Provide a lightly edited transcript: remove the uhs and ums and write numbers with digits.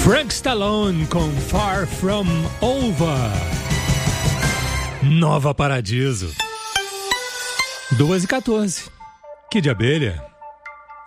Frank Stallone com Far From Over. Nova Paradiso. 2h14. Kid Abelha.